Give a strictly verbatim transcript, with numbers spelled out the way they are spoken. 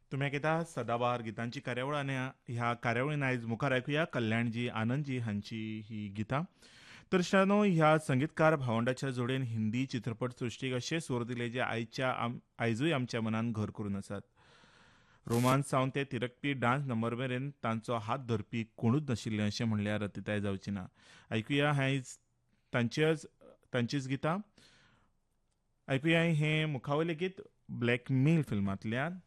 तुम्ही ऐकता सदाबहार गीतांची कार्यावळ आणि ह्या कार्यावळीन आयज मुखार ऐकूया कल्याणजी आनंदजी हांची ही गितां. तर श्रावणो ह्या संगीतकार भावंडाच्या जोडीन हिंदी चित्रपट सृश्टीक अशे सूर दिले जे आयच्या आम आयजूय आमच्या मनान घर करून आसात. रोमांस सावन ते थिरकपी डान्स नंबर मेरेन तांचो हात धरपी कोणूच नाशिल्लें अशें म्हणल्यार अतिताय जावची ना. ऐकुया हें तांचेच तांचीच गितां. ऐकुया हें मुखावयलें गीत ब्लॅकमेल फिल्मांतल्यान